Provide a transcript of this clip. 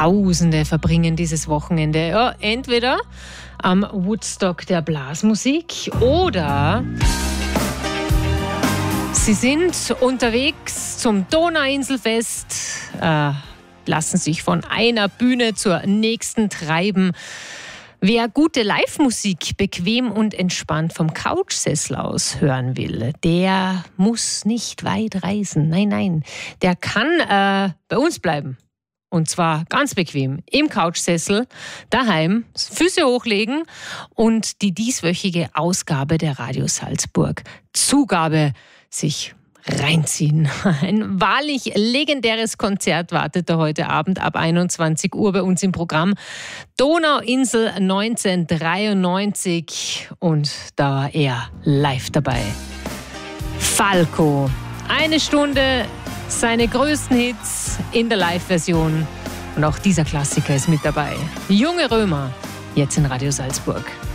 Tausende verbringen dieses Wochenende ja, entweder am Woodstock der Blasmusik oder sie sind unterwegs zum Donauinselfest, lassen sich von einer Bühne zur nächsten treiben. Wer gute Live-Musik bequem und entspannt vom Couchsessel aus hören will, der muss nicht weit reisen. Nein, der kann bei uns bleiben. Und zwar ganz bequem im Couchsessel, daheim, Füße hochlegen und die dieswöchige Ausgabe der Radio Salzburg Zugabe sich reinziehen. Ein wahrlich legendäres Konzert wartet da heute Abend ab 21 Uhr bei uns im Programm. Donauinsel 1993 und da war er live dabei. Falco. Eine Stunde, seine größten Hits in der Live-Version. Und auch dieser Klassiker ist mit dabei. Junge Römer, jetzt in Radio Salzburg.